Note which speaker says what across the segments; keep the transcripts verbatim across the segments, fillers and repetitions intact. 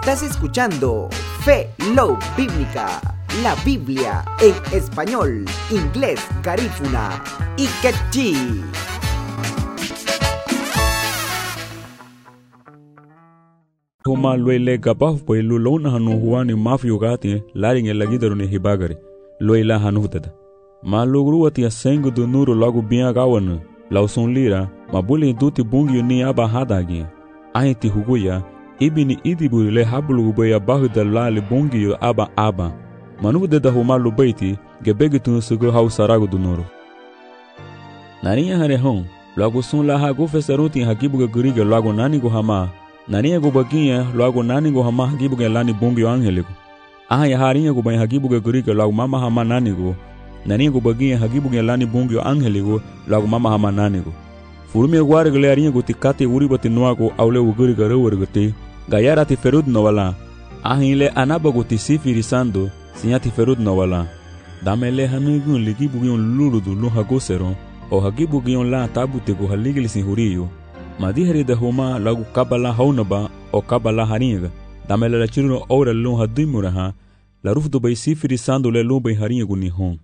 Speaker 1: Estás escuchando Fe Love Bíblica, la Biblia en español, inglés, garífuna y quechí.
Speaker 2: Huma loile gabaf pe lulona hanu huani mafio gati laring elagidaro ne hibagari loila hanu tada ma logru atia sengo do nuro logo bem agawana lauson lira mabuli duti bungi ni aba hadagi ainti huguya ibini idiburi le hablu baya bahda lale bungi aba aba manu de da huma lubaiti gebegi tu sugo hau sarago do nuro narinha hare hon logo son la hago fesaruti hagibuga guriga logo nani go hama narinha go baguinha logo nani go hama hagibuga lani bungi angeligo ah ya harinha go ban hagibuga guriga logo mama hama nani go narinha go baguinha hagibuga lani bungi angeligo logo mama hama nani go furume guare go larinha go tikate uribati noago aule uguriga rewergate gayara ti ferud no wala ahile anaba go tisifiri sando sinyati ferud no wala damele hanugun ligibuga luludu lo hagosero o hagibuga la tabute go haligli sin huriyo madihre da homa lagu kabala haunaba o kabala haringa damela la chiruno ora lo hadimuraha la rufdo bay sifiri sando le lo bay haringa guni hon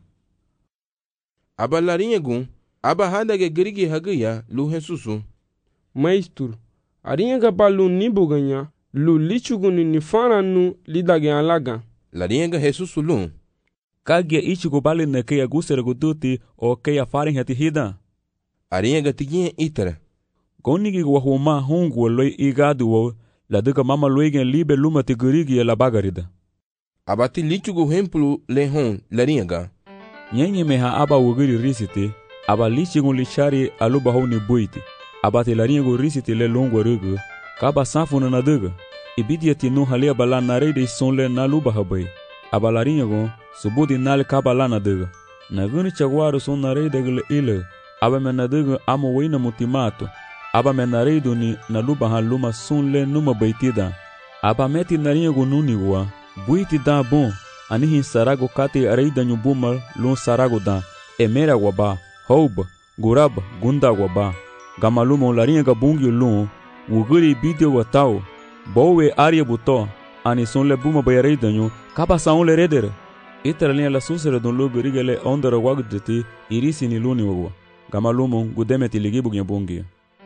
Speaker 3: aba larinha gun aba hada ge grigi hagaya lu hesusu
Speaker 4: maestro arinha ga balu nibu ganha lu lichuguni ni faranu lidage alaga
Speaker 3: larinha ga hesusu lu
Speaker 2: kagia ichigo bale na ke agusera go duti o ke a farin hati hida
Speaker 3: arinha ga tiginha itara
Speaker 2: Gonigi wa homa hongo loi igadu wo la duka mama loigen libe luma te gurigi la bagarida.
Speaker 3: Abati lichugo hemplu le hon larinha ga.
Speaker 2: Nyenye meha aba wugiri risite, aba lichigo lichari aluba honi buiti. Abati larinha go risite le longo rugu, kaba sanfuna na duga. Ibidia tinu halia bala na reide son le na luba habai. Aba larinha go subudi nal kaba la na duga. Na guni chagwaru son na reide gule ile, aba me na duga amo wina mutimato. Aba menarido ni na luba ha luma sunle numa baitida. Aba meti narinha go nunigua. Buiti da bom. Anihin sarago kate areida nyubumal lun sarago da. Emera waba. Houba. Gurab. Gunda waba. Gamaluma larinha gabungi lun. Wuguri bidio watao. Bowe aria buto. Ani sunle buma bayareida nyu. Kaba saun le redere. Itra linha la susere don lugu rigele ondara wagdeti. Irisi ni luni wagwa. Gamaluma gudemeti ligibu nyabungi.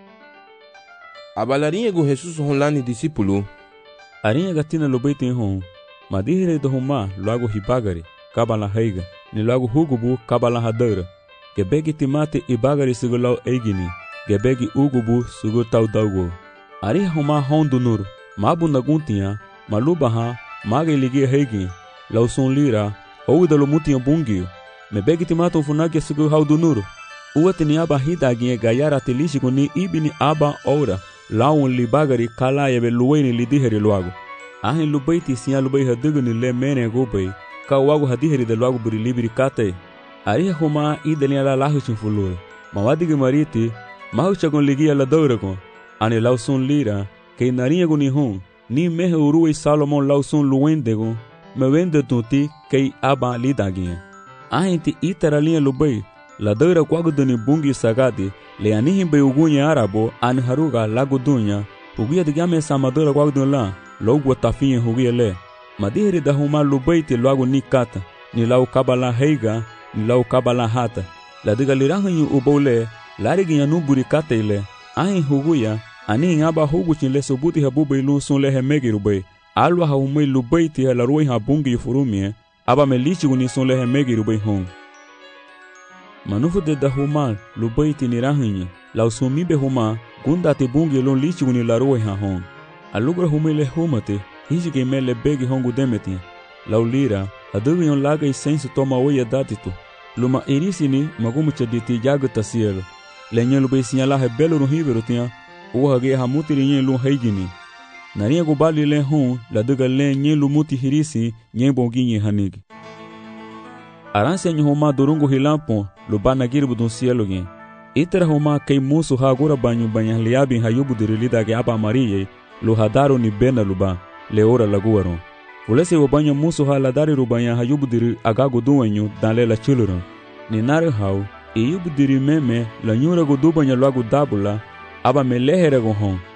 Speaker 3: Aba larinha go Jesus honlani discípulo.
Speaker 2: Arinha gatina lo beitem hon. Madihre do homa logo hibagari. Kabala heiga. Ni logo hugubu kabala hadara. Gebegi timate ibagari sugulau eigini. Gebegi ugubu sugutau daugo. Ari homa hon do nur. Mabu naguntinha. Malubaha. Maga ligi heigi. Lauson lira. Ouda lo mutinha bungio. Mebegi timate funaki sugu hau do nur. Uatini aba hidaginha gayara telishigo ni ibini aba ora. Laun li bagari kala yebe luweni li diheri luago. Ahin lubaiti siya lubai hadugani le mene gobay. Ka wago hadiheri de luago buri libiri kate. Ariha huma idalina la lahu chinfulure. Mawadigi mariti. Mahu chagon ligia la dauragon. Ani lauson lira. Kei narinha goni hon. Ni mehe uruwe Salomon lauson luwendegon. Me wende tunti kei aba lidaginha. Ahin ti itaralinha lubai. La daura kwago dani bungi sagadi. Le anihin be ugunya arabo an haruga lago dunya uguya digame samadora kwago la logo tafinha huguya le madihri da huma lubaiti logo nikata ni lau kabala heiga ni lau kabala hata la diga lirahanyu ubole lariginya nuburi kata ile ahin huguya ani ngaba hugu chin le subuti habubai lu sun le hemegi rubai alwa ha umai lubaiti la ruai ha bungi furumie aba melichi guni sun le hemegi rubai hon Manufu de da huma lubaiti ni rahinha lau sumibe huma gunda te bungi lon lichi guni la ruai ha hon alugra huma le humate hijige me le begi hongu demeti lau lira adugi yon laga isensu toma oia datitu luma irisini magumu chaditi jaga tasielo lenye lubai sinyala he belo no hibero tia uha ge hamuti linye lu heigini narinha gubali le hon la duga le nye lumuti hirisi nye bongi nye hanigi Aranse nyo homa durungu hilampon lubana girbu dun cielo gen. Itera homa kei musu hagura banyu banyan liabin hayubu dirilida ge aba mariye lu hadaru ni bena luba leora laguaron. Ulese wo banyu musu ha ladari rubanya hayubu diri agago duenyu danle la chuluron. Ni nare hau e yubu diri meme la nyura go dubanya lagu dabula aba melehere go hon.